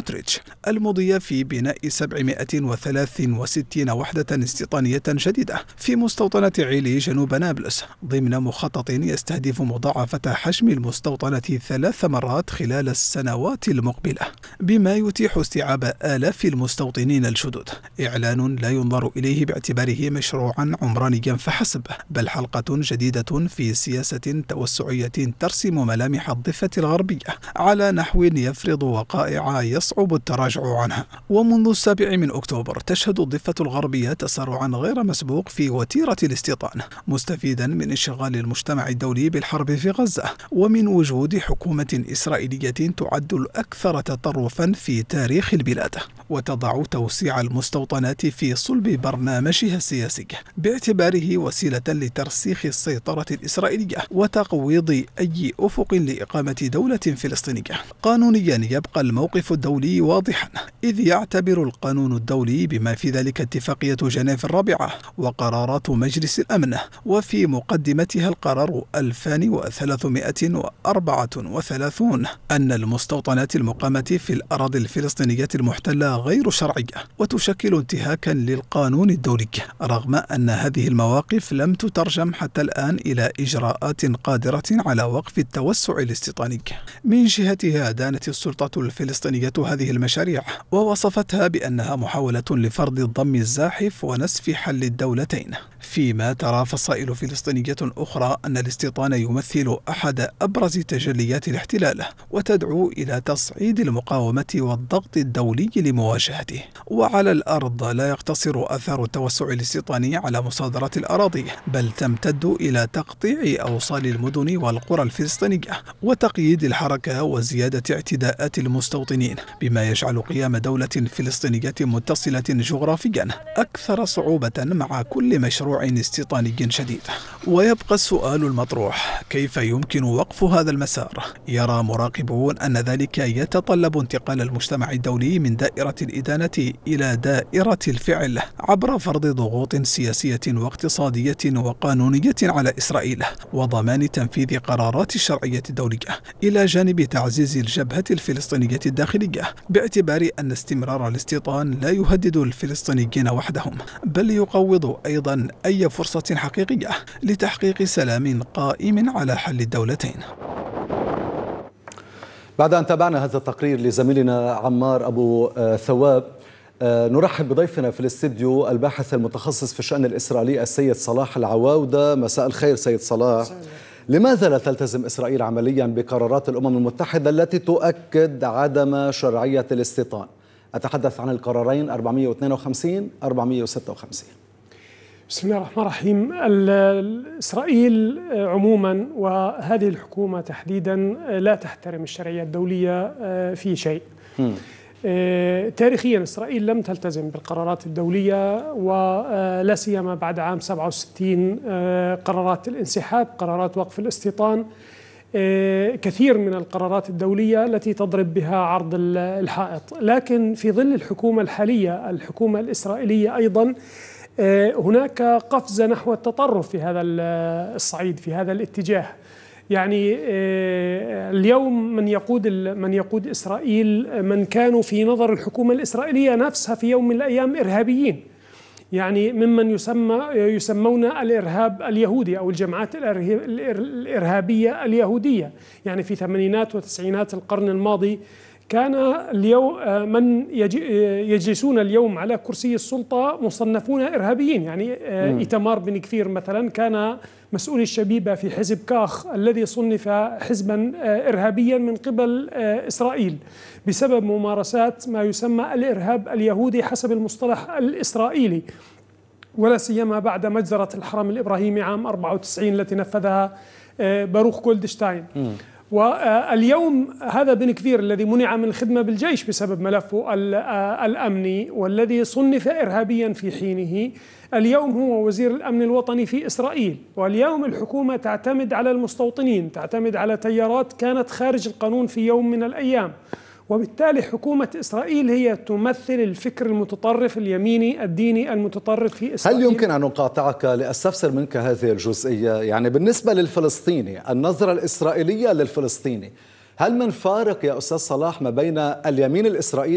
سموتريتش المضي في بناء 763 وحدة استيطانية جديدة في مستوطنة عيلي جنوب نابلس ضمن مخطط يستهدف مضاعفة حجم المستوطنة 3 مرات خلال السنوات المقبلة، بما يتيح استيعاب آلاف المستوطنين الجدد. إعلان لا ينظر إليه باعتباره مشروعا عمرانيا فحسب، بل حلقة جديدة في سياسة توسعية ترسم ملامح الضفة الغربية على نحو يفرض وقائع يصعب التراجع عنها. ومنذ 7 أكتوبر تشهد الضفة الغربية تسارعا غير مسبوق في وتيرة الاستيطان، مستفيدا من انشغال المجتمع الدولي بالحرب في غزة ومن وجود حكومة إسرائيلية تعد الأكثر تطرفا في تاريخ البلاد، وتضع توسيع المستوطنات في صلب برنامجها السياسي باعتباره وسيلة لترسيخ السيطرة الإسرائيلية وتقويض أي أفق لإقامة دولة فلسطينية. قانونيا يبقى الموقف الدولي واضحا، إذ يعتبر القانون الدولي بما في ذلك اتفاقية جنيف الرابعة وقرارات مجلس الأمن، وفي مقدمتها القرار 2334 أن المستوطنات المقامة في الأراضي الفلسطينية المحتلة غير شرعية وتشكل انتهاكا للقانون الدولي، رغم أن هذه المواقف لم تترجم حتى الآن إلى إجراءات قادرة على وقف التوسع الاستيطاني. من جهتها دانت السلطة الفلسطينية هذه المشاريع ووصفتها بأنها محاولة لفرض الضم الزاحف ونسف حل الدولتين، فيما ترى فصائل فلسطينية أخرى أن الاستيطان يمثل أحد أبرز تجليات الاحتلال وتدعو إلى تصعيد المقاومة والضغط الدولي لمواجهته. وعلى الأرض لا يقتصر آثار التوسع الاستيطاني على مصادرة الأراضي، بل تمتد إلى تقطيع أوصال المدن والقرى الفلسطينية وتقييد الحركة وزيادة اعتداءات المستوطنين، بما يجعل قيام دولة فلسطينية متصلة جغرافيا أكثر صعوبة مع كل مشروع استيطاني جديد. ويبقى السؤال المطروح: كيف يمكن وقف هذا المسار؟ يرى مراقبون أن ذلك يتطلب انتقال المجتمع الدولي من دائرة الإدانة إلى دائرة الفعل عبر فرض ضغوط سياسية واقتصادية وقانونية على إسرائيل وضمان تنفيذ قرارات الشرعية الدولية، إلى جانب تعزيز الجبهة الفلسطينية الداخلية، باعتبار أن استمرار الاستيطان لا يهدد الفلسطينيين وحدهم، بل يقوض أيضا أي فرصة حقيقية لتحقيق سلام قائم على حل الدولتين. بعد أن تابعنا هذا التقرير لزميلنا عمار أبو ثواب، نرحب بضيفنا في الاستديو الباحث المتخصص في الشأن الإسرائيلي السيد صلاح العواودة. مساء الخير سيد صلاح. لماذا لا تلتزم إسرائيل عمليا بقرارات الأمم المتحدة التي تؤكد عدم شرعية الاستيطان؟ أتحدث عن القرارين 452 456. بسم الله الرحمن الرحيم. إسرائيل عموما وهذه الحكومة تحديدا لا تحترم الشرعية الدولية في شيء. تاريخيا إسرائيل لم تلتزم بالقرارات الدولية، ولا سيما بعد عام 67 قرارات الانسحاب، قرارات وقف الاستيطان، كثير من القرارات الدولية التي تضرب بها عرض الحائط. لكن في ظل الحكومة الحالية، الحكومة الإسرائيلية أيضا هناك قفزة نحو التطرف في هذا الصعيد، في هذا الاتجاه. يعني اليوم من يقود إسرائيل من كانوا في نظر الحكومة الإسرائيلية نفسها في يوم من الأيام إرهابيين، يعني ممن يسمون الإرهاب اليهودي أو الجماعات الإرهابية اليهودية. يعني في ثمانينات وتسعينات القرن الماضي كان اليوم من يجلسون اليوم على كرسي السلطة مصنفون إرهابيين. يعني إيتمار بن كفير مثلا كان مسؤول الشبيبة في حزب كاخ الذي صنف حزبا إرهابيا من قبل إسرائيل بسبب ممارسات ما يسمى الإرهاب اليهودي حسب المصطلح الإسرائيلي، ولا سيما بعد مجزرة الحرم الإبراهيمي عام 94 التي نفذها باروخ جولدشتاين. واليوم هذا بن كفير الذي منع من الخدمة بالجيش بسبب ملفه الأمني والذي صنف إرهابيا في حينه، اليوم هو وزير الأمن الوطني في إسرائيل. واليوم الحكومة تعتمد على المستوطنين، تعتمد على تيارات كانت خارج القانون في يوم من الأيام. وبالتالي حكومة إسرائيل هي تمثل الفكر المتطرف اليميني الديني المتطرف في إسرائيل. هل يمكن أن نقاطعك لأستفسر منك هذه الجزئية؟ يعني بالنسبة للفلسطيني، النظرة الإسرائيلية للفلسطيني، هل من فارق يا أستاذ صلاح ما بين اليمين الإسرائيلي